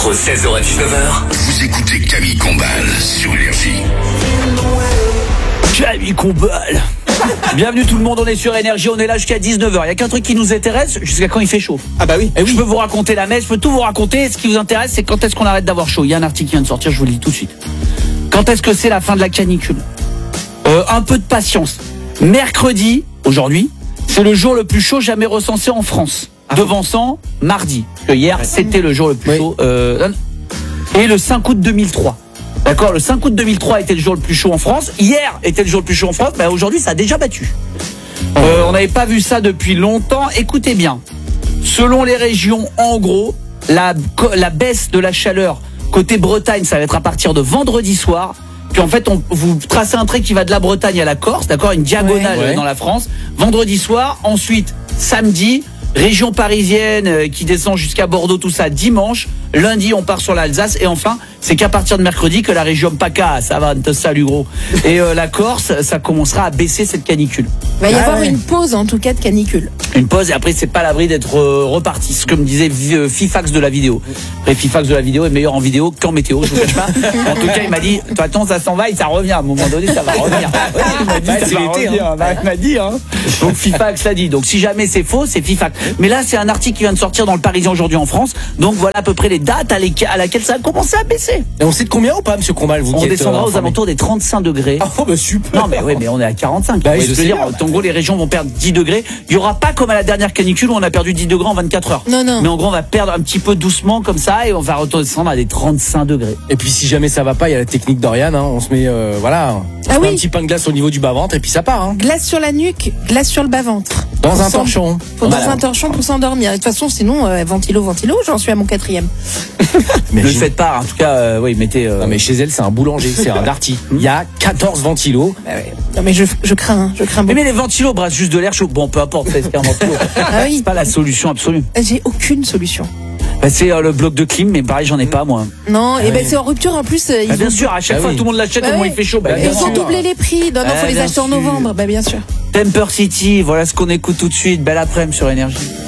Entre 16h et 19h, vous écoutez Camille Combal sur Énergie. Camille Combal. Bienvenue tout le monde, on est sur Énergie, on est là jusqu'à 19h. Il n'y a qu'un truc qui nous intéresse, jusqu'à quand il fait chaud. Ah bah oui. Je peux vous raconter la messe, je peux tout vous raconter. Ce qui vous intéresse, c'est quand est-ce qu'on arrête d'avoir chaud. Il y a un article qui vient de sortir, je vous le dis tout de suite. Quand est-ce que c'est la fin de la canicule? Un peu de patience. Mercredi, aujourd'hui, c'est le jour le plus chaud jamais recensé en France. Devançant mardi. Parce que hier, c'était le jour le plus chaud. Et le 5 août 2003. D'accord, le 5 août 2003 était le jour le plus chaud en France. Hier était le jour le plus chaud en France. Aujourd'hui, ça a déjà battu. On n'avait pas vu ça depuis longtemps. Écoutez bien. Selon les régions, en gros, la baisse de la chaleur côté Bretagne, ça va être à partir de vendredi soir. Puis en fait, vous tracez un trait qui va de la Bretagne à la Corse, d'accord, une diagonale dans la France. Vendredi soir, ensuite samedi, région parisienne qui descend jusqu'à Bordeaux, tout ça dimanche. Lundi, on part sur l'Alsace et enfin, c'est qu'à partir de mercredi que la région PACA, ça va, te salue gros. Et la Corse, ça commencera à baisser cette canicule. Il va y avoir une pause en tout cas de canicule. Une pause et après c'est pas à l'abri d'être reparti, ce que me disait Fifax de la vidéo. Après Fifax de la vidéo est meilleur en vidéo qu'en météo, je vous cache pas. En tout cas, il m'a dit, de toute façon ça s'en va et ça revient. À un moment donné, ça va revenir. Il m'a dit, c'est l'été. Il m'a dit. Donc Fifax l'a dit. Donc si jamais c'est faux, c'est Fifax. Mais là, c'est un article qui vient de sortir dans le Parisien aujourd'hui en France. Donc voilà à peu près les dates à laquelle ça a commencé à baisser. Et on sait de combien ou pas, monsieur Combal, vous? On descendra aux alentours des 35 degrés. Oh bah super. Non mais oui, mais on est à 45. Bah, je veux dire, en gros, les régions vont perdre 10 degrés. Il y aura pas comme à la dernière canicule où on a perdu 10 degrés en 24 heures. Non. Mais en gros, on va perdre un petit peu doucement comme ça et on va redescendre à des 35 degrés. Et puis si jamais ça va pas, il y a la technique d'Oriane, on se met on se met un petit pain de glace au niveau du bas-ventre et puis ça part. Glace sur la nuque, glace sur le bas-ventre. Dans un torchon. Dans un torchon pour s'endormir. De toute façon, sinon, ventilo, j'en suis à mon 4e. Ne le faites pas, en tout cas, mettez... Non mais chez elle, c'est un boulanger, c'est un darty. Il y a 14 ventilos. Non mais je crains beaucoup. Mais les ventilos brassent juste de l'air chaud. Bon, peu importe, c'est qu'un ventilo. C'est pas la solution absolue. J'ai aucune solution. C'est le bloc de clim, mais pareil, j'en ai pas, moi. Non, et c'est en rupture en plus. Bien sûr, à chaque fois, tout le monde l'achète au moins il fait chaud. Ils ont doublé les prix. Non, faut les acheter en novembre. Bien sûr. Temper City, voilà ce qu'on écoute tout de suite. Belle après-midi sur Énergie.